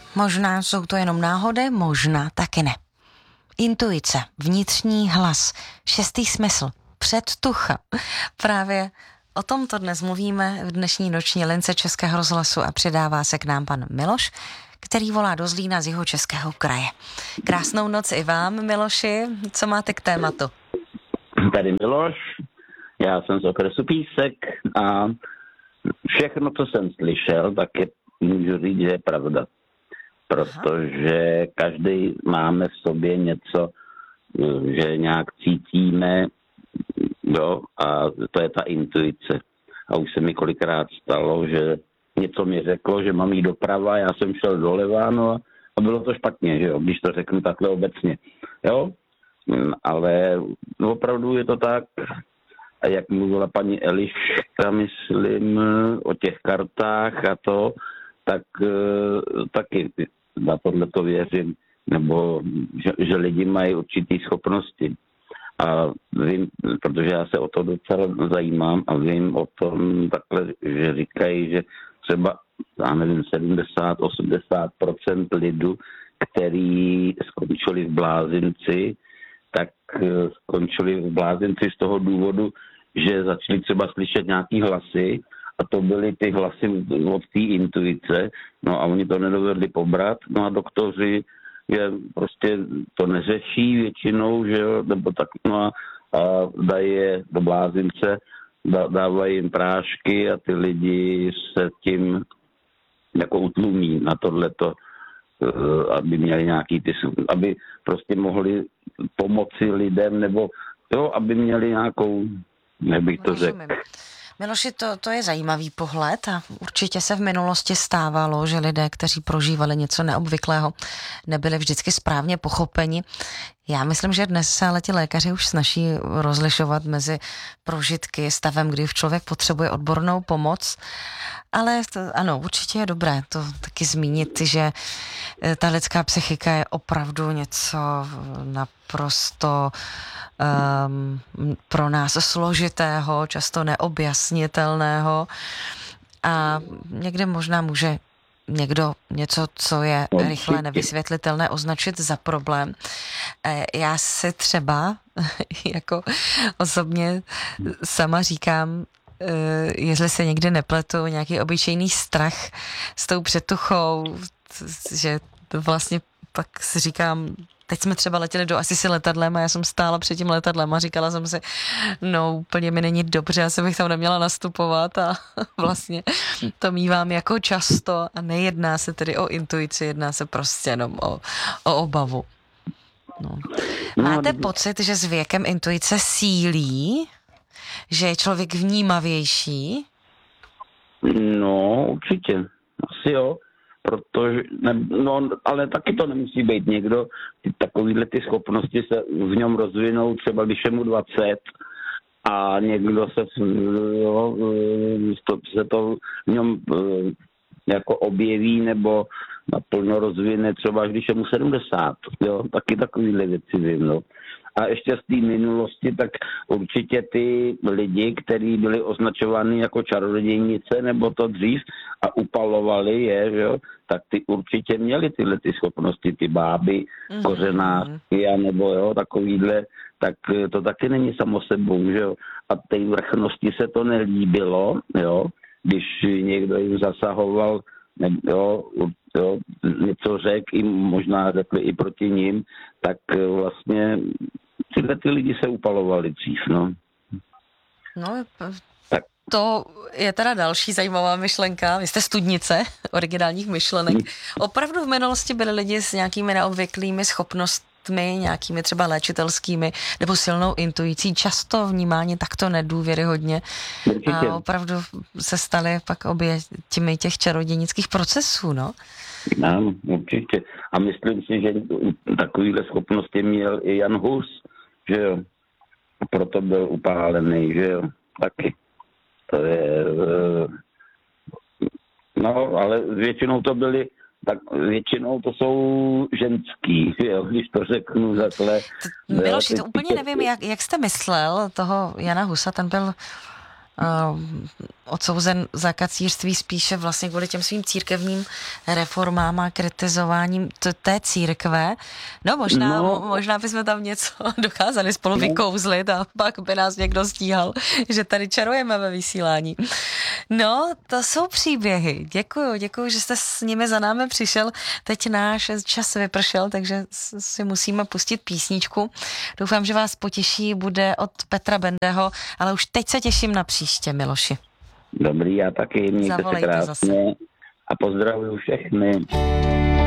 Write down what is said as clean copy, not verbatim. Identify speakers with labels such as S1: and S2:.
S1: Možná jsou to jenom náhody, možná taky ne. Intuice, vnitřní hlas, šestý smysl, předtucha. Právě o tomto dnes mluvíme v dnešní noční lince Českého rozhlasu a přidává se k nám pan Miloš, který volá do Zlína z Jihočeského kraje. Krásnou noc i vám, Miloši. Co máte k tématu?
S2: Tady Miloš, já jsem z okresu Písek a všechno, co jsem slyšel, tak můžu říct, že je pravda. Protože každý máme v sobě něco, že nějak cítíme, jo, a to je ta intuice. A už se mi kolikrát stalo, že něco mi řeklo, že mám jít doprava, já jsem šel doleva, no a bylo to špatně, že jo, když to řeknu takhle obecně, jo. Ale opravdu je to tak, a jak mluvila paní Eliška, myslím, o těch kartách a to, tak taky na tohle to věřím, nebo že lidi mají určitý schopnosti. A vím, protože já se o to docela zajímám a vím o tom takhle, že říkají, že třeba, já nevím, 70-80% lidu, který skončili v blázinci, tak skončili v blázinci z toho důvodu, že začali třeba slyšet nějaký hlasy a to byly ty hlasy od té intuice, no a oni to nedovedli pobrat, no a doktoři je prostě to neřeší většinou, že jo, nebo tak, no a dají je do blázince, dávají jim prášky a ty lidi se tím jako utlumí na tohleto, aby měli nějaký aby prostě mohli pomoci lidem, nebo jo, aby měli nějakou, jak bych to řekl.
S1: Miloši, to je zajímavý pohled a určitě se v minulosti stávalo, že lidé, kteří prožívali něco neobvyklého, nebyli vždycky správně pochopeni. Já myslím, že dnes se ale ti lékaři už snaží rozlišovat mezi prožitky, stavem, kdy člověk potřebuje odbornou pomoc, ale ano, určitě je dobré to taky zmínit, že ta lidská psychika je opravdu něco naprosto pro nás složitého, často neobjasnitelného a někde možná může někdo něco, co je rychle nevysvětlitelné, označit za problém. Já si třeba jako osobně sama říkám, jestli se někdy nepletu, nějaký obyčejný strach s tou předtuchou, že vlastně pak si říkám, teď jsme třeba letěli do Asisi letadlem a já jsem stála před tím letadlem a říkala jsem si, no úplně mi není dobře, asi bych tam neměla nastupovat a vlastně to mívám jako často a nejedná se tedy o intuici, jedná se prostě jenom o obavu. No. Máte pocit, že s věkem intuice sílí? Že je člověk vnímavější?
S2: No, určitě. Asi jo. Protože, no, ale taky to nemusí být někdo. Takovýhle ty schopnosti se v něm rozvinou, třeba když je mu 20 a někdo se to v něm jako objeví nebo naplno rozvine třeba když je mu 70. Jo, taky takovýhle věci vím, no. A ještě z té minulosti, tak určitě ty lidi, kteří byli označováni jako čarodějnice nebo to dřív a upalovali je, že jo, tak ty určitě měli tyhle ty schopnosti, ty báby, kořenářky a nebo jo, takovýhle, tak to taky není samo sebou, že jo. A té vrchnosti se to nelíbilo, jo, když někdo jim zasahoval, jo, něco řekl, i možná řekli i proti ním, tak vlastně tyhle ty lidi se upalovali dřív, no.
S1: No, tak. To je teda další zajímavá myšlenka. Vy jste studnice originálních myšlenek. Opravdu v minulosti byli lidi s nějakými neobvyklými schopnostmi, nějakými třeba léčitelskými nebo silnou intuicí, často vnímáni takto nedůvěryhodně. A opravdu se staly pak oběťmi těch čarodějnických procesů, no?
S2: Ano, určitě. A myslím si, že takovýhle schopnosti měl i Jan Hus, že jo. Proto byl upálený, že jo. Taky. To je... No, ale většinou to byly, tak většinou to jsou ženský, jo, když to řeknu takhle.
S1: Miloši, to úplně nevím, jak jste myslel toho Jana Husa, ten byl odsouzen za kacířství spíše vlastně kvůli těm svým církevním reformám a kritizováním té církve. No možná bychom tam něco dokázali spolu vykouzlit a pak by nás někdo stíhal, že tady čarujeme ve vysílání. No, to jsou příběhy. Děkuju, že jste s nimi za námi přišel. Teď náš čas vypršel, takže si musíme pustit písničku. Doufám, že vás potěší, bude od Petra Bendeho, ale už teď se těším na příště, Miloši.
S2: Dobrý, já taky, mějte se krásně a pozdravuju všechny.